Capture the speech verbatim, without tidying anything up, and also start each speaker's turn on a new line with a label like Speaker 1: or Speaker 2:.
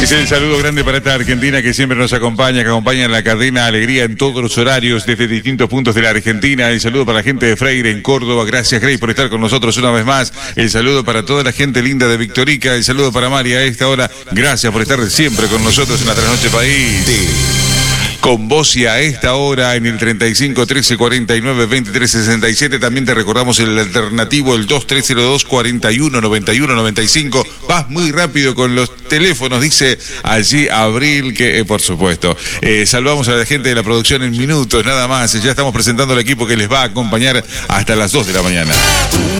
Speaker 1: Es el saludo grande para esta Argentina que siempre nos acompaña, que acompaña en la cadena Alegría en todos los horarios desde distintos puntos de la Argentina. El saludo para la gente de Freire en Córdoba. Gracias, Grace, por estar con nosotros una vez más. El saludo para toda la gente linda de Victorica. El saludo para María a esta hora. Gracias por estar siempre con nosotros en la Trasnoche País. Sí. Con vos y a esta hora en el treinta y cinco, trece, cuarenta y nueve, veintitrés, sesenta y siete. También te recordamos el alternativo, el dos tres cero dos, cuarenta y uno, noventa y uno, noventa y cinco. Vas muy rápido con los teléfonos, dice allí Abril, que eh, por supuesto. Eh, saludamos a la gente de la producción en minutos, nada más. Ya estamos presentando al equipo que les va a acompañar hasta las dos de la mañana.